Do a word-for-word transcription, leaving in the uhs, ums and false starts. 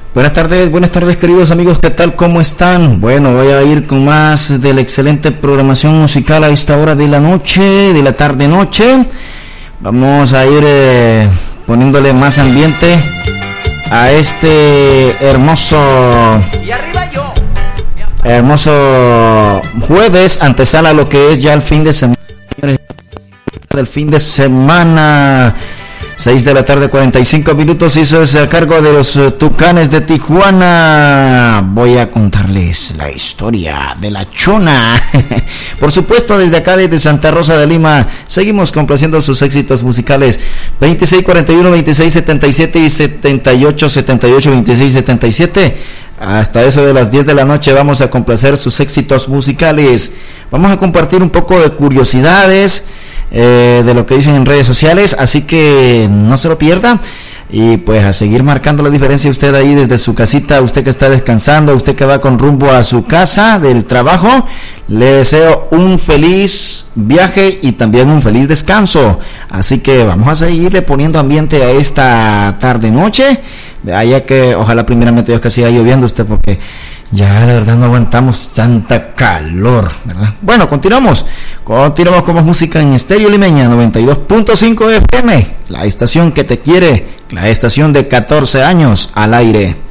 Buenas tardes, buenas tardes queridos amigos, ¿qué tal? ¿Cómo están? Bueno, voy a ir con más de la excelente programación musical a esta hora de la noche, de la tarde-noche. Vamos a ir eh, poniéndole más ambiente a este hermoso, y arriba yo. hermoso jueves, antesala a lo que es ya el fin de semana, señores, del fin de semana. seis de la tarde, cuarenta y cinco minutos, hizo ese a cargo de los uh, Tucanes de Tijuana. Voy a contarles la historia de la Chona. Por supuesto, desde acá, desde Santa Rosa de Lima, seguimos complaciendo sus éxitos musicales. veintiséis cuarenta y uno, veintiséis setenta y siete y setenta y ocho setenta y ocho, veintiséis setenta y siete. Hasta eso de las diez de la noche vamos a complacer sus éxitos musicales. Vamos a compartir un poco de curiosidades Eh, de lo que dicen en redes sociales, así que no se lo pierda y pues a seguir marcando la diferencia usted ahí desde su casita, usted que está descansando, usted que va con rumbo a su casa del trabajo. Le deseo un feliz viaje y también un feliz descanso, así que vamos a seguirle poniendo ambiente a esta tarde noche, allá que ojalá primeramente Dios que siga lloviendo usted, porque ya la verdad no aguantamos tanta calor, ¿verdad? Bueno, continuamos. Continuamos con más música en Estéreo Limeña noventa y dos punto cinco F M, la estación que te quiere, la estación de catorce años al aire.